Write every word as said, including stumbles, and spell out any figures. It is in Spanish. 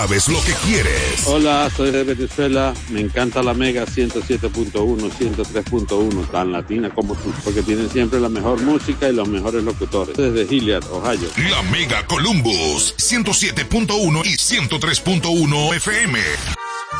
Sabes lo que quieres. Hola, soy de Venezuela. Me encanta la Mega ciento siete punto uno, ciento tres punto uno, tan latina como tú, porque tienen siempre la mejor música y los mejores locutores. Desde Hilliard, Ohio. La Mega Columbus, ciento siete punto uno y ciento tres punto uno F M.